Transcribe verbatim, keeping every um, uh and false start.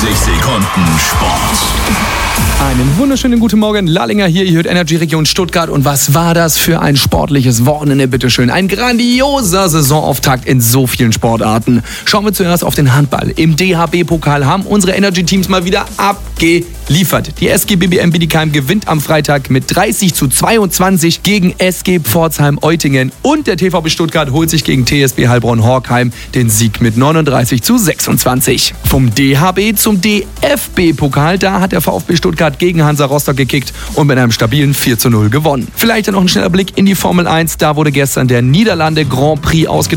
neunzig Sekunden Sport. Einen wunderschönen guten Morgen, Lallinger hier, ihr hört Energy Region Stuttgart. Und was war das für ein sportliches Wochenende, bitteschön. Ein grandioser Saisonauftakt in so vielen Sportarten. Schauen wir zuerst auf den Handball. Im D H B-Pokal haben unsere Energy-Teams mal wieder abgeliefert. Die S G B B M Bietigheim gewinnt am Freitag mit dreißig zu zweiundzwanzig gegen S G Pforzheim-Eutingen. Und der T V B Stuttgart holt sich gegen T S B Heilbronn-Horkheim den Sieg mit neununddreißig zu sechsundzwanzig. Vom D H B zum D F B-Pokal, da hat der VfB Stuttgart gegen Hansa Rostock gekickt und mit einem stabilen vier zu null gewonnen. Vielleicht dann noch ein schneller Blick in die Formel eins. Da wurde gestern der Niederlande Grand Prix ausgetragen.